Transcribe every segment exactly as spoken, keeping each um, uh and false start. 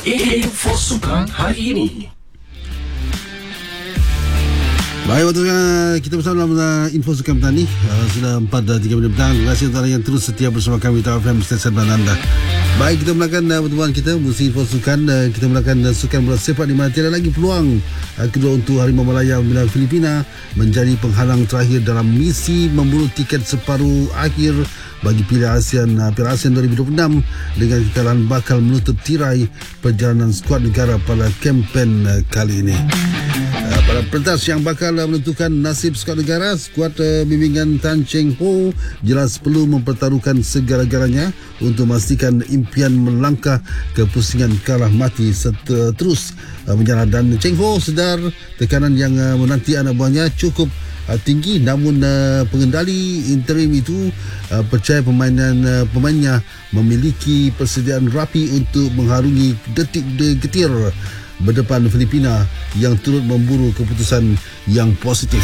Info Sukan hari ini. Baik, waktu kita bersama dalam uh, Info Sukan petang ni uh, sudah empat dan tiga minit petang. Terima kasih untuk yang terus setia bersama kami di F M stesen anda. Baik, kita mulakan uh, pertemuan kita musim Info Sukan. uh, Kita mulakan uh, sukan bola sepak di mana tiada lagi peluang uh, kedua untuk Harimau Malaya membela Filipina menjadi penghalang terakhir dalam misi memburu tiket separuh akhir bagi Piala ASEAN uh, Piala ASEAN dua ribu dua puluh enam dengan kekalahan bakal menutup tirai perjalanan skuad negara pada kempen uh, kali ini. Uh, pada pentas yang bakal uh, menentukan nasib skuad negara, skuad uh, bimbingan Tan Cheng Ho jelas perlu mempertaruhkan segala-galanya untuk memastikan impian melangkah ke pusingan kalah mati serta terus uh, menyala. Dan Cheng Ho sedar tekanan yang uh, menanti anak buahnya cukup Uh, tinggi, namun uh, pengendali interim itu uh, percaya permainan uh, pemainnya memiliki persediaan rapi untuk mengharungi detik getir berdepan Filipina yang turut memburu keputusan yang positif.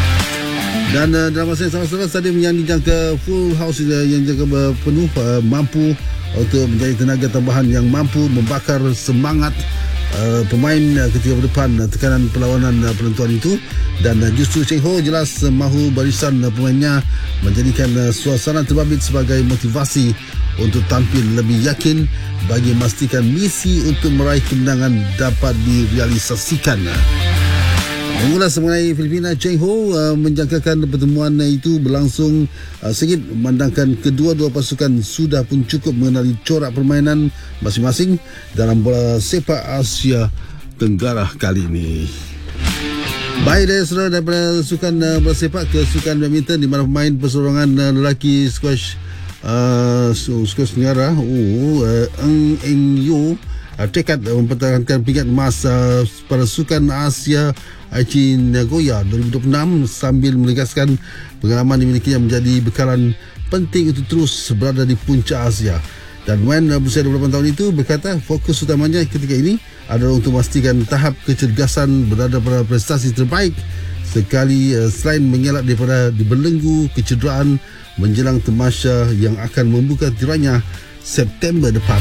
Dan uh, dalam masa yang sama-sama, stadium yang dijangka full house uh, yang dijangka uh, penuh uh, mampu untuk menjadi tenaga tambahan yang mampu membakar semangat Uh, pemain uh, ketika berdepan uh, tekanan perlawanan uh, penentuan itu. Dan uh, justru Cheng Ho jelas uh, mahu barisan uh, pemainnya menjadikan uh, suasana terbabit sebagai motivasi untuk tampil lebih yakin bagi memastikan misi untuk meraih kemenangan dapat direalisasikan. Mengulas mengenai Filipina, Cheng Ho uh, menjangkakan pertemuan itu berlangsung uh, sengit memandangkan kedua-dua pasukan sudah pun cukup mengenali corak permainan masing-masing dalam bola sepak Asia Tenggara kali ini. Baik, dari saudara, daripada sukan uh, bola sepak ke sukan badminton di mana pemain perseorangan uh, lelaki squash uh, squash negara oh, uh, Eng Eng Yo uh, tekad uh, mempertahankan pingat emas uh, pada sukan Asia Aichi Nagoya dua ribu dua puluh enam sambil menegaskan pengalaman dimilikinya menjadi bekalan penting untuk terus berada di puncak Asia. Dan pemain berusia dua puluh lapan tahun itu berkata fokus utamanya ketika ini adalah untuk memastikan tahap kecergasan berada pada prestasi terbaik sekali uh, selain mengelak daripada dibelenggu kecederaan menjelang tamasya yang akan membuka tirainya September depan.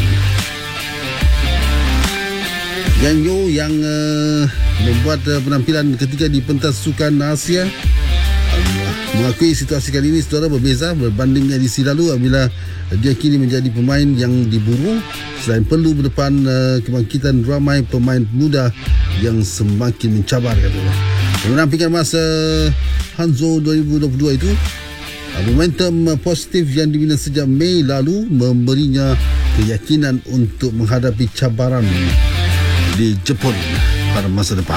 Yang Yo yang uh, membuat uh, penampilan ketiga di pentas sukan Asia uh, mengakui situasi kali ini saudara berbeza berbanding edisi lalu apabila uh, dia kini menjadi pemain yang diburu selain perlu berdepan uh, kebangkitan ramai pemain muda yang semakin mencabar katanya. Pemenang pingat emas uh, Hangzhou dua ribu dua puluh dua itu uh, momentum uh, positif yang dibina sejak Mei lalu memberinya keyakinan untuk menghadapi cabaran di Jepun pada masa depan.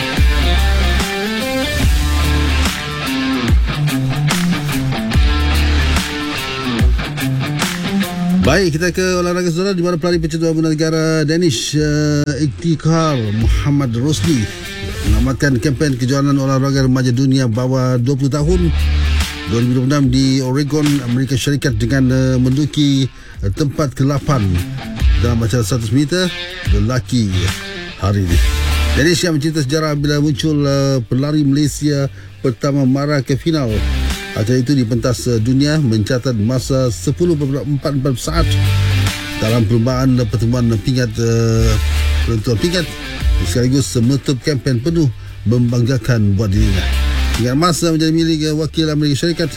Baik, kita ke olahraga saudara di mana pelari pencetua Bunda Negara Danish uh, Iktikar Muhammad Rosli menamatkan kempen kejuaraan olahraga remaja dunia bawah dua puluh tahun dua ribu dua puluh enam di Oregon, Amerika Syarikat dengan uh, menduduki uh, tempat ke lapan dalam acara seratus meter lelaki hari ini. Danish yang mencerita sejarah bila muncul uh, pelari Malaysia pertama mara ke final acara itu di pentas uh, dunia mencatat masa sepuluh perpuluhan empat empat saat dalam perlumbaan uh, pertemuan pingat uh, penentuan pingat sekaligus uh, menutup kempen penuh membanggakan buat dirinya. Pingat emas uh, menjadi milik uh, wakil Amerika Syarikat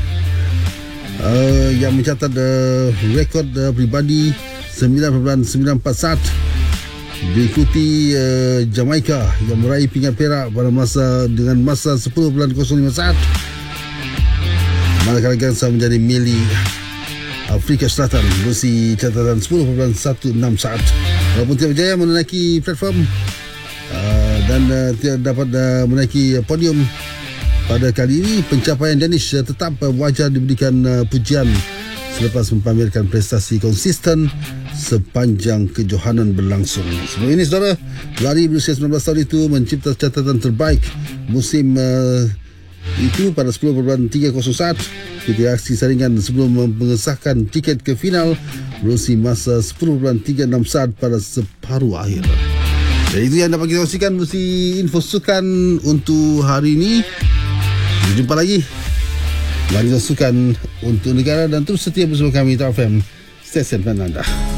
uh, yang mencatat uh, rekod uh, peribadi sembilan perpuluhan sembilan empat saat, diikuti uh, Jamaika yang meraih pingat perak pada masa dengan masa sepuluh perpuluhan kosong lima saat, manakala gangsa menjadi milik Afrika Selatan berusi catatan sepuluh perpuluhan enam belas saat. Walaupun tidak berjaya menaiki platform uh, dan uh, tidak dapat uh, menaiki podium pada kali ini, pencapaian Danish uh, tetap uh, wajar diberikan uh, pujian selepas mempamerkan prestasi konsisten sepanjang kejohanan berlangsung. Sebelum ini saudara, pelari berusia sembilan belas tahun itu mencipta catatan terbaik musim uh, itu pada sepuluh perpuluhan tiga kosong saat ketika aksi saringan sebelum mengesahkan tiket ke final berusi masa sepuluh perpuluhan tiga enam saat pada separuh akhir. Jadi itu yang dapat kita kongsikan musim info sukan untuk hari ini. Jumpa lagi lagi sukan untuk negara dan terus setia bersama kami T F M stesen anda.